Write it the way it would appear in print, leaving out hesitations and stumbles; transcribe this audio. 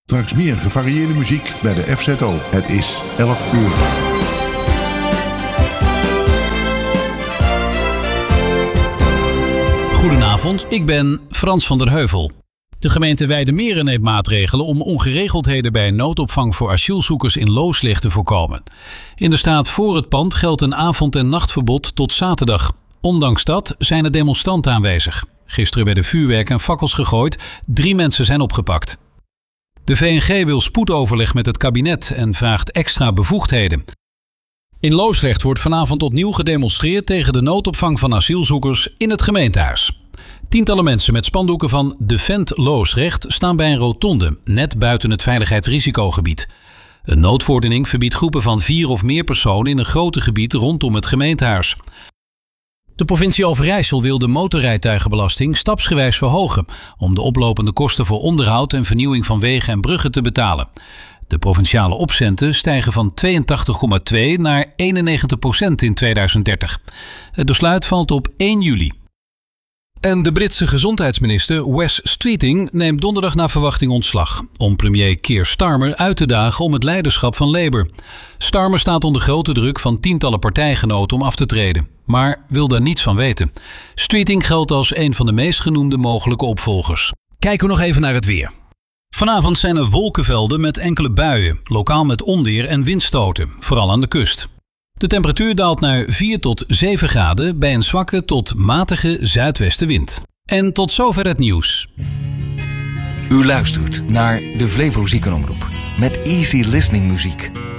Straks meer gevarieerde muziek bij de FZO. Het is 11 uur. Goedenavond, ik ben Frans van der Heuvel. De gemeente Weijdermeren neemt maatregelen om ongeregeldheden bij noodopvang voor asielzoekers in Looslicht te voorkomen. In de straat voor het pand geldt een avond- en nachtverbod tot zaterdag. Ondanks dat zijn er demonstranten aanwezig. Gisteren werden vuurwerk en fakkels gegooid, 3 mensen zijn opgepakt. De VNG wil spoedoverleg met het kabinet en vraagt extra bevoegdheden. In Loosdrecht wordt vanavond opnieuw gedemonstreerd tegen de noodopvang van asielzoekers in het gemeentehuis. Tientallen mensen met spandoeken van Defend Loosdrecht staan bij een rotonde, net buiten het veiligheidsrisicogebied. Een noodverordening verbiedt groepen van 4 of meer personen in een groter gebied rondom het gemeentehuis. De provincie Overijssel wil de motorrijtuigenbelasting stapsgewijs verhogen om de oplopende kosten voor onderhoud en vernieuwing van wegen en bruggen te betalen. De provinciale opcenten stijgen van 82,2 naar 91% in 2030. Het besluit valt op 1 juli. En de Britse gezondheidsminister Wes Streeting neemt donderdag naar verwachting ontslag, om premier Keir Starmer uit te dagen om het leiderschap van Labour. Starmer staat onder grote druk van tientallen partijgenoten om af te treden, maar wil daar niets van weten. Streeting geldt als een van de meest genoemde mogelijke opvolgers. Kijken we nog even naar het weer. Vanavond zijn er wolkenvelden met enkele buien, lokaal met onweer en windstoten, vooral aan de kust. De temperatuur daalt naar 4 tot 7 graden bij een zwakke tot matige zuidwestenwind. En tot zover het nieuws. U luistert naar de Flevo Ziekenomroep met easy listening muziek.